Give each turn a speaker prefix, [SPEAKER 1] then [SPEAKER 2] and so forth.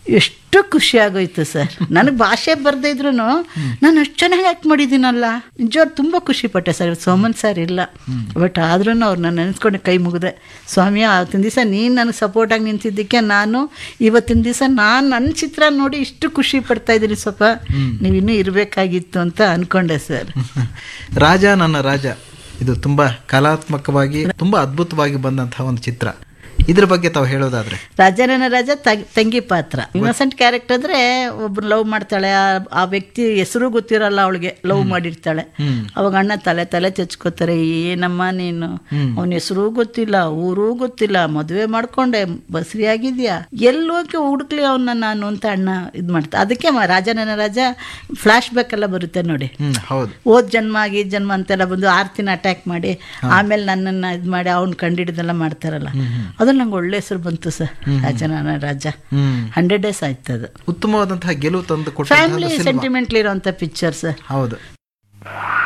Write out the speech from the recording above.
[SPEAKER 1] ಎಷ್ಟು ಖುಷಿ ಆಗೋಯ್ತು ಸರ್. ನನಗೆ ಭಾಷೆ ಬರ್ದೇ ಇದ್ರು ನಾನು ಅಷ್ಟು ಚೆನ್ನಾಗಿ ಆ್ಯಕ್ಟ್ ಮಾಡಿದ್ದೀನಲ್ಲ, ನಿಜವಾಗ್ ತುಂಬ ಖುಷಿ ಪಟ್ಟೆ ಸರ್. ಸೋಮನ್ ಸರ್ ಇಲ್ಲ, ಬಟ್ ಆದ್ರೂ ಅವ್ರು ನಾನು ನೆನೆಸ್ಕೊಂಡು ಕೈ ಮುಗಿದೆ. ಸ್ವಾಮಿ, ಆವತ್ತಿನ ದಿವಸ ನೀನು ನನಗೆ ಸಪೋರ್ಟಾಗಿ ನಿಂತಿದ್ದಕ್ಕೆ ನಾನು ಇವತ್ತಿನ ದಿವಸ ನನ್ನ ಚಿತ್ರ ನೋಡಿ ಇಷ್ಟು ಖುಷಿ ಪಡ್ತಾ ಇದ್ದೀನಿ. ಸ್ವಲ್ಪ ನೀವು ಇನ್ನೂ ಇರಬೇಕಾಗಿತ್ತು ಅಂತ ಅಂದ್ಕೊಂಡೆ ಸರ್.
[SPEAKER 2] ರಾಜ ನನ್ನ ರಾಜ ಇದು ತುಂಬ ಕಲಾತ್ಮಕವಾಗಿ ತುಂಬ ಅದ್ಭುತವಾಗಿ ಬಂದಂತಹ ಒಂದು ಚಿತ್ರ. ಇದ್ರ ಬಗ್ಗೆ ತಾವು ಹೇಳೋದಾದ್ರೆ,
[SPEAKER 1] ರಾಜನ ರಾಜ ತಂಗಿ ಪಾತ್ರ, ಇನ್ನೋಸೆಂಟ್ ಕ್ಯಾರೆಕ್ಟರ್ ಅಂದ್ರೆ ಒಬ್ರು ಲವ್ ಮಾಡ್ತಾಳೆ, ಆ ವ್ಯಕ್ತಿ ಹೆಸರು ಗೊತ್ತಿರಲ್ಲ ಅವಳಿಗೆ, ಲವ್ ಮಾಡಿರ್ತಾಳೆ. ಅವಾಗ ಅಣ್ಣ ತಲೆ ಚಚ್ಕೋತಾರೆ, ಏನಮ್ಮ ನೀನು, ಅವನ ಹೆಸರು ಗೊತ್ತಿಲ್ಲ, ಊರೂ ಗೊತ್ತಿಲ್ಲ, ಮದುವೆ ಮಾಡ್ಕೊಂಡೆ, ಬಸ್ರಿ ಆಗಿದ್ಯಾ, ಎಲ್ಲೋಕೆ ಹುಡುಕ್ಲಿ ಅವನ್ನ ನಾನು ಅಂತ ಅಣ್ಣ ಇದ್ ಮಾಡ್ತಾ. ಅದಕ್ಕೆ ರಾಜನ ರಾಜ ಫ್ಲಾಶ್ ಬ್ಯಾಕ್ ಎಲ್ಲ ಬರುತ್ತೆ ನೋಡಿ, ಓದ್ ಜನ್ಮ ಆಗಿ ಜನ್ಮ ಅಂತೆಲ್ಲ ಬಂದು ಆರ್ತಿನ ಅಟ್ಯಾಕ್ ಮಾಡಿ ಆಮೇಲೆ ನನ್ನನ್ನ ಇದ್ ಮಾಡಿ ಅವ್ನ ಕಂಡಿಡಿದೆಲ್ಲ ಮಾಡ್ತಾರಲ್ಲ, ಅದು ನಂಗೆ ಒಳ್ಳೆ ಹೆಸರು ಬಂತು ಸರ್. ರಾಜನ ರಾಜ 100 days ಆಯ್ತು. ಅದು
[SPEAKER 2] ಉತ್ತಮವಾದಂತಹ ಗೆಲುವು ತಂದು ಕೊಟ್ಟ
[SPEAKER 1] ಫ್ಯಾಮಿಲಿ ಸೆಂಟಿಮೆಂಟ್ಲಿ ಇರುವಂತ ಪಿಕ್ಚರ್ ಸರ್.
[SPEAKER 2] ಹೌದು.